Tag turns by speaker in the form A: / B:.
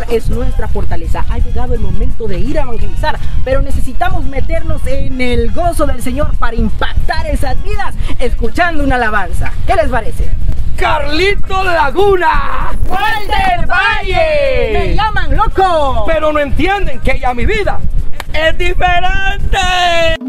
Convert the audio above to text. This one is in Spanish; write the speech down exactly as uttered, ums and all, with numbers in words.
A: es nuestra fortaleza. Ha llegado el momento de ir a evangelizar, pero necesitamos meternos en el gozo del Señor para impactar esas vidas escuchando una alabanza. ¿Qué les parece?
B: ¡Carlito Laguna!
A: ¡Walter Valle! ¡Me llaman loco!
B: Pero no entienden que ya mi vida es diferente.